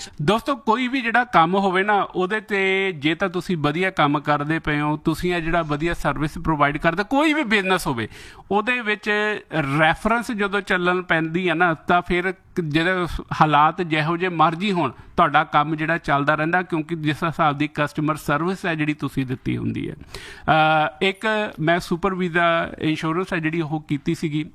ਦੋਸਤੋ ਕੋਈ ਵੀ ਜਿਹੜਾ ਕੰਮ ਹੋਵੇ ਨਾ ਉਹਦੇ ਤੇ ਜੇ ਤਾਂ ਤੁਸੀਂ ਵਧੀਆ ਕੰਮ ਕਰਦੇ ਪਏ ਹੋ, ਤੁਸੀਂ ਇਹ ਜਿਹੜਾ ਵਧੀਆ ਸਰਵਿਸ ਪ੍ਰੋਵਾਈਡ ਕਰਦੇ, ਕੋਈ ਵੀ ਬਿਜ਼ਨਸ ਹੋਵੇ ਉਹਦੇ ਵਿੱਚ ਰੈਫਰੈਂਸ ਜਦੋਂ ਚੱਲਣ ਪੈਂਦੀ ਹੈ ਨਾ ਤਾਂ ਫਿਰ ਜਿਹੜੇ ਹਾਲਾਤ ਜਿਹੋ ਜਿਹੇ ਮਰਜ਼ੀ ਹੋਣ ਤੁਹਾਡਾ ਕੰਮ ਜਿਹੜਾ ਚੱਲਦਾ ਰਹਿੰਦਾ, ਕਿਉਂਕਿ ਜਿਸ ਹਿਸਾਬ ਦੀ ਕਸਟਮਰ ਸਰਵਿਸ ਹੈ ਜਿਹੜੀ ਤੁਸੀਂ ਦਿੱਤੀ ਹੁੰਦੀ ਹੈ। ਇੱਕ ਮੈਂ ਸੁਪਰ ਵੀਜ਼ਾ ਇੰਸ਼ੋਰੈਂਸ ਹੈ ਜਿਹੜੀ ਉਹ ਕੀਤੀ ਸੀਗੀ,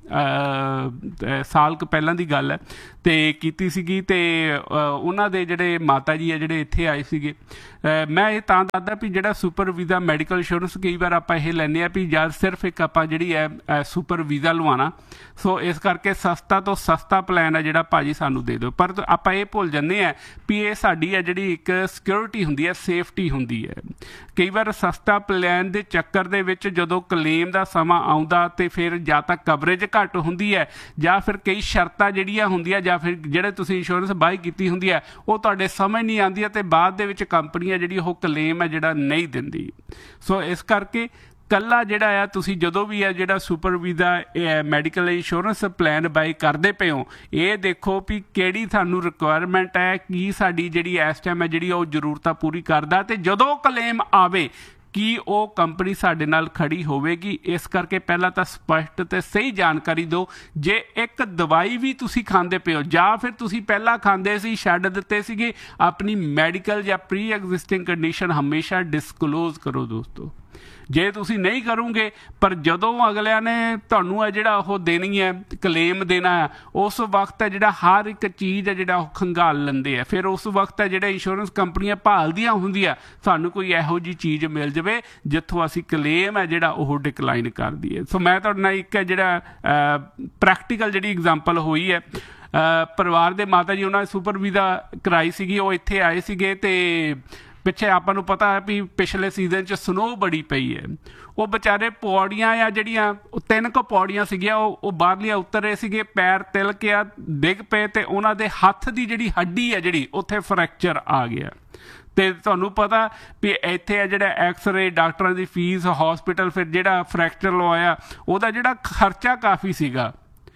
ਸਾਲ ਕੁ ਪਹਿਲਾਂ ਦੀ ਗੱਲ ਹੈ, ਅਤੇ ਕੀਤੀ ਸੀਗੀ ਅਤੇ ਉਹਨਾਂ ਦੇ ਜਿਹੜੇ ਮਾਤਾ ਜੀ ਹੈ ਜਿਹੜੇ ਇੱਥੇ ਆਏ ਸੀਗੇ। ਮੈਂ ਇਹ ਤਾਂ ਦੱਸਦਾ ਵੀ ਜਿਹੜਾ ਸੁਪਰ ਵੀਜ਼ਾ ਮੈਡੀਕਲ ਇੰਸ਼ੋਰੈਂਸ ਕਈ ਵਾਰ ਆਪਾਂ ਇਹ ਲੈਂਦੇ ਹਾਂ ਵੀ ਜਦ ਸਿਰਫ ਇੱਕ ਆਪਾਂ ਜਿਹੜੀ ਹੈ ਸੁਪਰ ਵੀਜ਼ਾ ਲਵਾਉਣਾ, ਸੋ ਇਸ ਕਰਕੇ ਸਸਤਾ ਤੋਂ ਸਸਤਾ ਪਲਾਨ ਹੈ ਜਿਹੜਾ ਭਾਜੀ ਸਾਨੂੰ ਦੇ ਦਿਓ, ਪਰ ਆਪਾਂ ਇਹ ਭੁੱਲ ਜਾਂਦੇ ਹਾਂ ਵੀ ਇਹ ਸਾਡੀ ਹੈ ਜਿਹੜੀ ਇੱਕ ਸਿਕਿਉਰਿਟੀ ਹੁੰਦੀ ਹੈ, ਸੇਫਟੀ ਹੁੰਦੀ ਹੈ। ਕਈ ਵਾਰ ਸਸਤਾ ਪਲਾਨ ਦੇ ਚੱਕਰ ਦੇ ਵਿੱਚ ਜਦੋਂ ਕਲੇਮ ਦਾ ਸਮਾਂ ਆਉਂਦਾ ਅਤੇ ਫਿਰ ਜਾਂ ਤਾਂ ਕਵਰੇਜ ਘੱਟ ਹੁੰਦੀ ਹੈ ਜਾਂ ਫਿਰ ਕਈ ਸ਼ਰਤਾਂ ਜਿਹੜੀਆਂ ਹੁੰਦੀਆਂ ਜਾਂ ਫਿਰ ਜਿਹੜੇ ਤੁਸੀਂ ਇੰਸ਼ੋਰੈਂਸ ਬਾਈ ਕੀਤੀ ਹੁੰਦੀ ਹੈ ਉਹ ਤੁਹਾਡੇ ਸਮਝ ਨਹੀਂ ਆਉਂਦੀ ਅਤੇ ਬਾਅਦ ਦੇ ਵਿੱਚ ਕੰਪਨੀ ਹੈ ਜਿਹੜੀ ਉਹ ਕਲੇਮ ਹੈ ਜਿਹੜਾ ਨਹੀਂ ਦਿੰਦੀ। ਸੋ ਇਸ ਕਰਕੇ ਕੱਲਾ ਜਿਹੜਾ ਆ ਤੁਸੀਂ ਜਦੋਂ ਵੀ ਆ ਜਿਹੜਾ super visa medical insurance plan ਬਾਈ ਕਰਦੇ ਪਏ ਹੋ, ਇਹ ਦੇਖੋ ਵੀ ਕਿਹੜੀ ਤੁਹਾਨੂੰ ਰਿਕੁਆਇਰਮੈਂਟ ਹੈ, ਕੀ ਸਾਡੀ ਜਿਹੜੀ ਇਸ ਟਾਈਮ ਹੈ ਜਿਹੜੀ ਉਹ ਜ਼ਰੂਰਤਾਂ ਪੂਰੀ ਕਰਦਾ, ਅਤੇ ਜਦੋਂ ਕਲੇਮ ਆਵੇ ਕੀ ਉਹ ਕੰਪਨੀ ਸਾਡੇ ਨਾਲ ਖੜੀ ਹੋਵੇਗੀ। ਇਸ ਕਰਕੇ ਪਹਿਲਾਂ ਤਾਂ ਸਪਸ਼ਟ ਅਤੇ ਸਹੀ ਜਾਣਕਾਰੀ ਦਿਓ। ਜੇ ਇੱਕ ਦਵਾਈ ਵੀ ਤੁਸੀਂ ਖਾਂਦੇ ਪਏ ਹੋ ਜਾਂ ਫਿਰ ਤੁਸੀਂ ਪਹਿਲਾਂ ਖਾਂਦੇ ਸੀ ਛੱਡ ਦਿੱਤੇ ਸੀਗੇ, ਆਪਣੀ ਮੈਡੀਕਲ ਜਾਂ ਪ੍ਰੀ ਐਗਜ਼ਿਸਟਿੰਗ ਕੰਡੀਸ਼ਨ ਹਮੇਸ਼ਾ ਡਿਸਕਲੋਜ਼ ਕਰੋ ਦੋਸਤੋ। ਜੇ ਤੁਸੀਂ ਨਹੀਂ ਕਰੋਗੇ ਪਰ ਜਦੋਂ ਅਗਲਿਆਂ ਨੇ ਤੁਹਾਨੂੰ ਹੈ ਜਿਹੜਾ ਉਹ ਦੇਣੀ ਹੈ ਕਲੇਮ ਦੇਣਾ ਹੈ, ਉਸ ਵਕਤ ਹੈ ਜਿਹੜਾ ਹਰ ਇੱਕ ਚੀਜ਼ ਹੈ ਜਿਹੜਾ ਉਹ ਖੰਗਾਲ ਲੈਂਦੇ ਆ, ਫਿਰ ਉਸ ਵਕਤ ਹੈ ਜਿਹੜੇ ਇੰਸ਼ੋਰੈਂਸ ਕੰਪਨੀਆਂ ਭਾਲਦੀਆਂ ਹੁੰਦੀਆਂ ਸਾਨੂੰ ਕੋਈ ਇਹੋ ਜਿਹੀ ਚੀਜ਼ ਮਿਲ ਜਾਵੇ ਜਿੱਥੋਂ ਅਸੀਂ ਕਲੇਮ ਹੈ ਜਿਹੜਾ ਉਹ ਡਿਕਲਾਈਨ ਕਰ ਦਈਏ। ਸੋ ਮੈਂ ਤੁਹਾਡੇ ਨਾਲ ਇੱਕ ਜਿਹੜਾ ਪ੍ਰੈਕਟੀਕਲ ਜਿਹੜੀ ਐਗਜ਼ਾਮਪਲ ਹੋਈ ਹੈ, ਪਰਿਵਾਰ ਦੇ ਮਾਤਾ ਜੀ ਉਹਨਾਂ ਨੇ ਸੁਪਰ ਵੀਜ਼ਾ ਕਰਾਈ ਸੀਗੀ, ਉਹ ਇੱਥੇ ਆਏ ਸੀਗੇ ਅਤੇ ਪਿੱਛੇ ਆਪਾਂ ਨੂੰ ਪਤਾ ਹੈ ਵੀ ਪਿਛਲੇ ਸੀਜ਼ਨ 'ਚ ਸਨੋ ਬੜੀ ਪਈ ਹੈ, ਉਹ ਵਿਚਾਰੇ ਪੌੜੀਆਂ ਆ ਜਿਹੜੀਆਂ ਉਹ 3 ਕੁ ਪੌੜੀਆਂ ਸੀਗੀਆਂ ਉਹ ਬਾਹਰਲੀਆਂ ਉਤਰ ਰਹੇ ਸੀਗੇ, ਪੈਰ ਤਿਲਕ ਆ ਡਿੱਗ ਪਏ ਅਤੇ ਉਹਨਾਂ ਦੇ ਹੱਥ ਦੀ ਜਿਹੜੀ ਹੱਡੀ ਹੈ ਜਿਹੜੀ ਉੱਥੇ ਫਰੈਕਚਰ ਆ ਗਿਆ। ਅਤੇ ਤੁਹਾਨੂੰ ਪਤਾ ਵੀ ਇੱਥੇ ਹੈ ਜਿਹੜਾ ਐਕਸਰੇ ਡਾਕਟਰਾਂ ਦੀ ਫੀਸ, ਹੌਸਪੀਟਲ ਫਿਰ ਜਿਹੜਾ ਫਰੈਕਚਰ ਲਵਾਇਆ ਉਹਦਾ ਜਿਹੜਾ ਖਰਚਾ ਕਾਫੀ ਸੀਗਾ,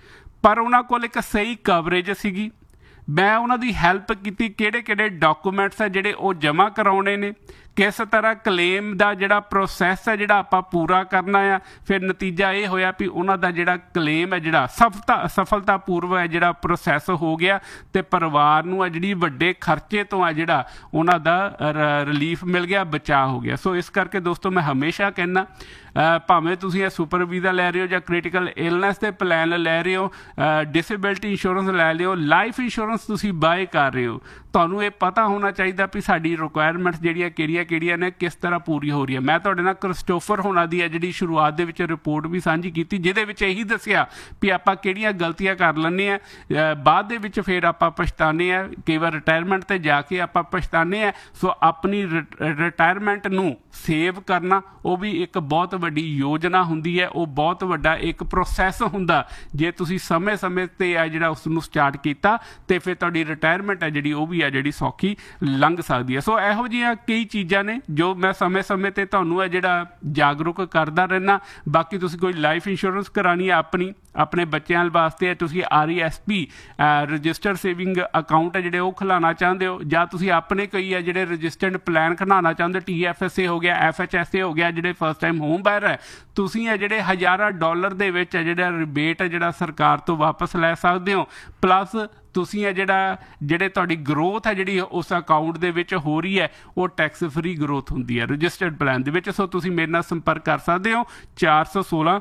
ਪਰ ਉਹਨਾਂ ਕੋਲ ਇੱਕ ਸਹੀ ਕਵਰੇਜ ਸੀਗੀ। ਮੈਂ ਉਹਨਾਂ ਦੀ ਹੈਲਪ ਕੀਤੀ, ਕਿਹੜੇ ਕਿਹੜੇ ਡਾਕੂਮੈਂਟਸ ਹੈ ਜਿਹੜੇ ਉਹ ਜਮ੍ਹਾਂ ਕਰਾਉਣੇ ਨੇ, ਕਿਸ ਤਰ੍ਹਾਂ ਕਲੇਮ ਦਾ ਜਿਹੜਾ ਪ੍ਰੋਸੈਸ ਹੈ ਜਿਹੜਾ ਆਪਾਂ ਪੂਰਾ ਕਰਨਾ ਆ। ਫਿਰ ਨਤੀਜਾ ਇਹ ਹੋਇਆ ਵੀ ਉਹਨਾਂ ਦਾ ਜਿਹੜਾ ਕਲੇਮ ਹੈ ਜਿਹੜਾ ਸਫਲਤਾਪੂਰਵਕ ਹੈ ਜਿਹੜਾ ਪ੍ਰੋਸੈਸ ਹੋ ਗਿਆ ਅਤੇ ਪਰਿਵਾਰ ਨੂੰ ਹੈ ਜਿਹੜੀ ਵੱਡੇ ਖਰਚੇ ਤੋਂ ਹੈ ਜਿਹੜਾ ਉਹਨਾਂ ਦਾ ਰਿਲੀਫ ਮਿਲ ਗਿਆ, ਬਚਾਅ ਹੋ ਗਿਆ। ਸੋ ਇਸ ਕਰਕੇ ਦੋਸਤੋ ਮੈਂ ਹਮੇਸ਼ਾ ਕਹਿੰਦਾ ਭਾਵੇਂ ਤੁਸੀਂ ਇਹ ਸੁਪਰ ਵੀਜ਼ਾ ਲੈ ਰਹੇ ਹੋ ਜਾਂ ਕ੍ਰਿਟੀਕਲ ਇਲਨੈਸ ਦੇ ਪਲਾਨ ਲੈ ਰਹੇ ਹੋ, ਡਿਸੇਬਿਲਟੀ ਇੰਸ਼ੋਰੈਂਸ ਲੈ ਲਿਓ, ਲਾਈਫ ਇੰਸ਼ੋਰੈਂਸ ਤੁਸੀਂ ਬਾਏ ਕਰ ਰਹੇ ਹੋ, ਤੁਹਾਨੂੰ ਇਹ ਪਤਾ ਹੋਣਾ ਚਾਹੀਦਾ ਵੀ ਸਾਡੀ ਰਿਕੁਆਇਰਮੈਂਟਸ ਜਿਹੜੀਆਂ ਕਿਹੜੀਆਂ ਨੇ, ਕਿਸ ਤਰ੍ਹਾਂ ਪੂਰੀ ਹੋ ਰਹੀ ਹੈ। ਮੈਂ ਤੁਹਾਡੇ ਨਾਲ ਕ੍ਰਿਸਟੋਫਰ ਹੋਣਾ ਦੀ ਹੈ ਜਿਹੜੀ ਸ਼ੁਰੂਆਤ ਦੇ ਵਿੱਚ ਰਿਪੋਰਟ ਵੀ ਸਾਂਝੀ ਕੀਤੀ, ਜਿਹਦੇ ਵਿੱਚ ਇਹੀ ਦੱਸਿਆ ਵੀ ਆਪਾਂ ਕਿਹੜੀਆਂ ਗਲਤੀਆਂ ਕਰ ਲੈਂਦੇ ਹਾਂ, ਬਾਅਦ ਦੇ ਵਿੱਚ ਫਿਰ ਆਪਾਂ ਪਛਤਾਉਂਦੇ ਹਾਂ, ਕਈ ਵਾਰ ਰਿਟਾਇਰਮੈਂਟ 'ਤੇ ਜਾ ਕੇ ਆਪਾਂ ਪਛਤਾਉਂਦੇ ਹਾਂ। ਸੋ ਆਪਣੀ ਰਿਟਾਇਰਮੈਂਟ ਨੂੰ ਸੇਵ ਕਰਨਾ ਉਹ ਵੀ ਇੱਕ ਬਹੁਤ ਵੱਡੀ ਯੋਜਨਾ ਹੁੰਦੀ ਹੈ, ਉਹ ਬਹੁਤ ਵੱਡਾ ਇੱਕ ਪ੍ਰੋਸੈਸ ਹੁੰਦਾ। ਜੇ ਤੁਸੀਂ ਸਮੇਂ 'ਤੇ ਆ ਜਿਹੜਾ ਉਸ ਨੂੰ ਸਟਾਰਟ ਕੀਤਾ ਅਤੇ ਫਿਰ ਤੁਹਾਡੀ ਰਿਟਾਇਰਮੈਂਟ ਹੈ ਜਿਹੜੀ ਉਹ ਵੀ ਹੈ ਜਿਹੜੀ ਸੌਖੀ ਲੰਘ ਸਕਦੀ ਹੈ। ਸੋ ਇਹੋ ਜਿਹੀਆਂ ਕਈ ਚੀਜ਼ਾਂ ਨੇ ਜੋ ਮੈਂ ਸਮੇਂ 'ਤੇ ਤੁਹਾਨੂੰ ਹੈ ਜਿਹੜਾ ਜਾਗਰੂਕ ਕਰਦਾ ਰਹਿਣਾ। ਬਾਕੀ ਤੁਸੀਂ ਕੋਈ ਲਾਈਫ ਇੰਸ਼ੋਰੈਂਸ ਕਰਾਉਣੀ ਹੈ ਆਪਣੇ ਬੱਚਿਆਂ ਵਾਸਤੇ, ਤੁਸੀਂ RESP ਰਜਿਸਟਰਡ ਸੇਵਿੰਗ ਅਕਾਊਂਟ ਹੈ ਜਿਹੜੇ ਉਹ ਖੁਲਾਉਣਾ ਚਾਹੁੰਦੇ ਹੋ, ਜਾਂ ਤੁਸੀਂ ਆਪਣੇ ਕੋਈ ਹੈ ਜਿਹੜੇ ਰਜਿਸਟਰਡ ਪਲਾਨ ਖੁਲਾਉਣਾ ਚਾਹੁੰਦੇ ਹੋ, TFSA ਹੋ ਗਿਆ, FHSA ਹੋ ਗਿਆ, ਜਿਹੜੇ ਫਸਟ ਟਾਈਮ ਹੋਮ ਬਾਇਰ ਹੈ, ਤੁਸੀਂ ਹੈ ਜਿਹੜੇ ਹਜ਼ਾਰਾਂ ਡਾਲਰ ਦੇ ਵਿੱਚ ਹੈ ਜਿਹੜਾ ਰਿਬੇਟ ਹੈ ਜਿਹੜਾ ਸਰਕਾਰ ਤੋਂ ਵਾਪਸ ਲੈ ਸਕਦੇ ਹੋ। ਪਲੱਸ ਤੁਸੀਂ ਹੈ ਜਿਹੜੇ ਤੁਹਾਡੀ ਗਰੋਥ ਹੈ ਜਿਹੜੀ ਉਸ ਅਕਾਊਂਟ ਦੇ ਵਿੱਚ ਹੋ ਰਹੀ ਹੈ ਉਹ ਟੈਕਸ ਫਰੀ ਗਰੋਥ ਹੁੰਦੀ ਹੈ ਰਜਿਸਟਰਡ ਪਲਾਨ ਦੇ ਵਿੱਚ। ਸੋ ਤੁਸੀਂ ਮੇਰੇ ਨਾਲ ਸੰਪਰਕ ਕਰ ਸਕਦੇ ਹੋ 416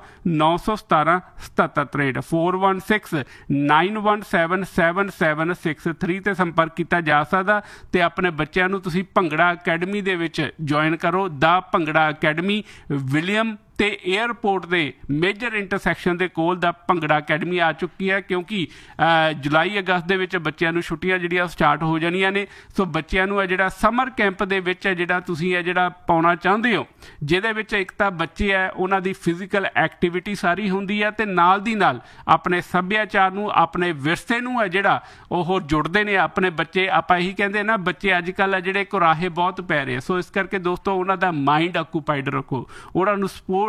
917 7763 416 917 7763 'ਤੇ ਸੰਪਰਕ ਕੀਤਾ ਜਾ ਸਕਦਾ। ਅਤੇ ਆਪਣੇ ਬੱਚਿਆਂ ਨੂੰ ਤੁਸੀਂ ਭੰਗੜਾ ਅਕੈਡਮੀ ਦੇ ਵਿੱਚ ਜੁਆਇਨ ਕਰੋ। ਦਾ ਭੰਗੜਾ ਅਕੈਡਮੀ ਵਿਲੀਅਮ ਅਤੇ ਏਅਰਪੋਰਟ ਦੇ ਮੇਜਰ ਇੰਟਰਸੈਕਸ਼ਨ ਦੇ ਕੋਲ ਦਾ ਭੰਗੜਾ ਅਕੈਡਮੀ ਆ ਚੁੱਕੀ ਹੈ, ਕਿਉਂਕਿ ਜੁਲਾਈ ਅਗਸਤ ਦੇ ਵਿੱਚ ਬੱਚਿਆਂ ਨੂੰ ਛੁੱਟੀਆਂ ਜਿਹੜੀਆਂ ਸਟਾਰਟ ਹੋ ਜਾਣੀਆਂ ਨੇ। ਸੋ ਬੱਚਿਆਂ ਨੂੰ ਹੈ ਜਿਹੜਾ ਸਮਰ ਕੈਂਪ ਦੇ ਵਿੱਚ ਹੈ ਜਿਹੜਾ ਤੁਸੀਂ ਹੈ ਜਿਹੜਾ ਪਾਉਣਾ ਚਾਹੁੰਦੇ ਹੋ, ਜਿਹਦੇ ਵਿੱਚ ਇੱਕ ਤਾਂ ਬੱਚੇ ਹੈ ਉਹਨਾਂ ਦੀ ਫਿਜ਼ੀਕਲ ਐਕਟੀਵਿਟੀ ਸਾਰੀ ਹੁੰਦੀ ਹੈ ਅਤੇ ਨਾਲ ਦੀ ਨਾਲ ਆਪਣੇ ਸੱਭਿਆਚਾਰ ਨੂੰ, ਆਪਣੇ ਵਿਰਸੇ ਨੂੰ ਹੈ ਜਿਹੜਾ ਉਹ ਜੁੜਦੇ ਨੇ ਆਪਣੇ ਬੱਚੇ। ਆਪਾਂ ਇਹੀ ਕਹਿੰਦੇ ਨਾ ਬੱਚੇ ਅੱਜ ਕੱਲ੍ਹ ਹੈ ਜਿਹੜੇ ਕੁਰਾਹੇ ਬਹੁਤ ਪੈ ਰਹੇ। ਸੋ ਇਸ ਕਰਕੇ ਦੋਸਤੋ ਉਹਨਾਂ ਦਾ ਮਾਇੰਡ ਆਕੂਪਾਈਡ ਰੱਖੋ, ਉਹਨਾਂ ਨੂੰ ਸਪੋਰਟਸ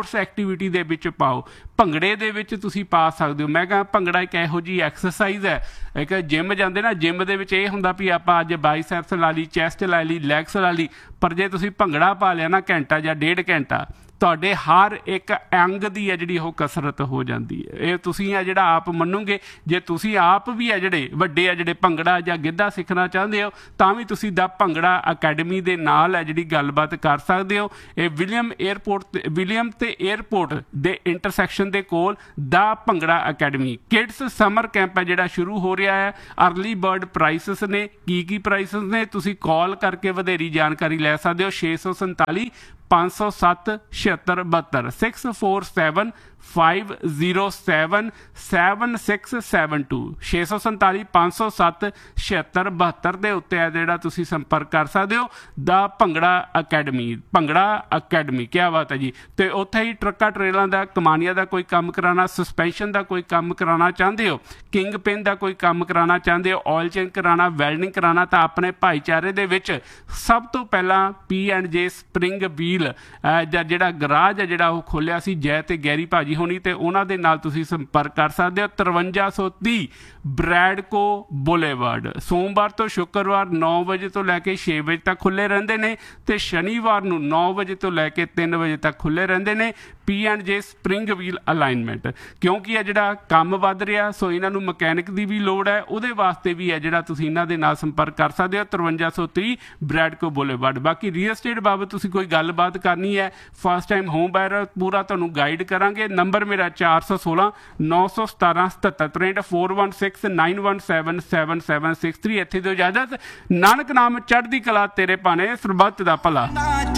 ਸਪੋਰਟਸ ਐਕਟੀਵਿਟੀ ਦੇ ਵਿੱਚ ਪਾਓ। ਭੰਗੜੇ ਦੇ ਵਿੱਚ ਤੁਸੀਂ ਪਾ ਸਕਦੇ ਹੋ। ਮੈਂ ਕਹਾਂ ਭੰਗੜਾ ਇੱਕ ਇਹੋ ਜਿਹੀ ਐਕਸਰਸਾਈਜ਼ ਹੈ, ਇੱਕ ਜਿੰਮ ਜਾਂਦੇ ਨਾ, ਜਿੰਮ ਦੇ ਵਿੱਚ ਇਹ ਹੁੰਦਾ ਵੀ ਆਪਾਂ ਅੱਜ ਬਾਈਸੈਪਸ ਲਾ ਲਈ, ਚੈਸਟ ਲਾ ਲਈ, ਲੈਗਸ ਲਾ ਲਈ, ਪਰ ਜੇ ਤੁਸੀਂ ਭੰਗੜਾ ਪਾ ਲਿਆ ਨਾ ਘੰਟਾ ਜਾਂ 1.5 ਘੰਟਾ, ਤੁਹਾਡੇ ਹਰ ਇੱਕ ਅੰਗ ਦੀ ਹੈ ਜਿਹੜੀ ਉਹ ਕਸਰਤ ਹੋ ਜਾਂਦੀ ਹੈ। ਇਹ ਤੁਸੀਂ ਆ ਜਿਹੜਾ ਆਪ ਮੰਨੋਗੇ, ਜੇ ਤੁਸੀਂ ਆਪ ਵੀ ਆ ਜਿਹੜੇ ਵੱਡੇ ਆ ਜਿਹੜੇ ਭੰਗੜਾ ਜਾਂ ਗਿੱਧਾ ਸਿੱਖਣਾ ਚਾਹੁੰਦੇ ਹੋ ਤਾਂ ਵੀ ਤੁਸੀਂ ਦਾ ਭੰਗੜਾ ਅਕੈਡਮੀ ਦੇ ਨਾਲ ਹੈ ਜਿਹੜੀ ਗੱਲਬਾਤ ਕਰ ਸਕਦੇ ਹੋ। ਇਹ ਵਿਲੀਅਮ ਤੇ ਏਅਰਪੋਰਟ ਦੇ ਇੰਟਰਸੈਕਸ਼ਨ ਦੇ ਕੋਲ ਦਾ bhangra academy kids summer camp ਹੈ ਜਿਹੜਾ ਸ਼ੁਰੂ ਹੋ ਰਿਹਾ ਹੈ। ਅਰਲੀ ਬਰਡ ਪ੍ਰਾਈਸਸ ਨੇ, ਕੀ ਪ੍ਰਾਈਸਸ ਨੇ, ਤੁਸੀਂ ਕਾਲ ਕਰਕੇ ਵਧੇਰੀ ਜਾਣਕਾਰੀ ਲੈ ਸਕਦੇ ਹੋ। 647 507 7672 647 507 7672 647 507 7672 ਦੇ ਉੱਤੇ ਹੈ ਜਿਹੜਾ ਤੁਸੀਂ ਸੰਪਰਕ ਕਰ ਸਕਦੇ ਹੋ। ਦਾ ਭੰਗੜਾ ਅਕੈਡਮੀ ਕਿਆ ਬਾਤ ਹੈ ਜੀ। ਤੇ ਉੱਥੇ ਹੀ ਟਰੱਕਾਂ ਟਰੇਲਾਂ ਦਾ, ਕਮਾਨੀਆਂ ਦਾ ਕੋਈ ਕੰਮ ਕਰਾਉਣਾ, ਸਸਪੈਂਸ਼ਨ ਦਾ ਕੋਈ ਕੰਮ ਕਰਾਉਣਾ ਚਾਹੁੰਦੇ ਹੋ, ਕਿੰਗ ਪਿਨ ਦਾ ਕੋਈ ਕੰਮ ਕਰਾਉਣਾ ਚਾਹੁੰਦੇ ਹੋ, ਆਇਲ ਚੇਂਜ ਕਰਾਉਣਾ, ਵੈਲਡਿੰਗ ਕਰਾਉਣਾ, ਤਾਂ ਆਪਣੇ ਭਾਈਚਾਰੇ ਦੇ ਵਿੱਚ ਸਭ ਤੋਂ ਪਹਿਲਾਂ P&J ਸਪਰਿੰਗ ਵੀਲ ਜਾਂ ਜਿਹੜਾ ਗਰਾਜ ਹੈ ਜਿਹੜਾ ਉਹ ਖੋਲਿਆ ਸੀ ਜੈ ਤੇ ਗੈਰੀ ਭਾਜੀ ਹੋਣੀ, ਤੇ ਉਹਨਾਂ ਦੇ ਨਾਲ ਤੁਸੀਂ ਸੰਪਰਕ ਕਰ ਸਕਦੇ ਹੋ। 5330 ਬ੍ਰੈਡਕੋ ਬੁਲੇਵਾਰਡ। ਸੋਮਵਾਰ ਤੋਂ ਸ਼ੁੱਕਰਵਾਰ 9 ਵਜੇ ਤੋਂ ਲੈ ਕੇ 6 ਵਜੇ ਤੱਕ ਖੁੱਲੇ ਰਹਿੰਦੇ ਨੇ, ਤੇ ਸ਼ਨੀਵਾਰ ਨੂੰ 9 ਵਜੇ ਤੋਂ ਲੈ ਕੇ 3 ਵਜੇ ਤੱਕ ਖੁੱਲੇ ਰਹਿੰਦੇ ਨੇ। P&J ਸਪਰਿੰਗ ਵੀਲ ਅਲਾਈਨਮੈਂਟ, ਕਿਉਂਕਿ ਇਹ ਜਿਹੜਾ ਕੰਮ ਵੱਧ ਰਿਹਾ, ਸੋ ਇਹਨਾਂ ਨੂੰ ਮਕੈਨਿਕ ਦੀ ਵੀ ਲੋੜ ਹੈ, ਉਹਦੇ ਵਾਸਤੇ ਵੀ ਹੈ ਜਿਹੜਾ ਤੁਸੀਂ ਇਹਨਾਂ ਦੇ ਨਾਲ ਸੰਪਰਕ ਕਰ ਸਕਦੇ ਹੋ। 5330 ਬ੍ਰੈਡਕੋ ਬੁਲੇਵਾਰਡ। ਬਾਕੀ ਰੀਅਲ ਏਸਟੇਟ ਬਾਬਤ ਤੁਸੀਂ ਕੋਈ ਗੱਲਬਾਤ ਕਰਨੀ ਹੈ, ਫਸਟ ਟਾਈਮ ਹੋਮ ਬਾਇਰ, ਪੂਰਾ ਤੁਹਾਨੂੰ ਗਾਈਡ ਕਰਾਂਗੇ। ਨੰਬਰ ਮੇਰਾ 416 917 7763 416 917 7763। ਇੱਥੇ ਤੋਂ ਇਜਾਜ਼ਤ। ਨਾਨਕ ਨਾਮ ਚੜ੍ਹਦੀ ਕਲਾ ਤੇਰੇ ਭਾਣੇ, ਸਰਬੱਤ ਦਾ ਭਲਾ।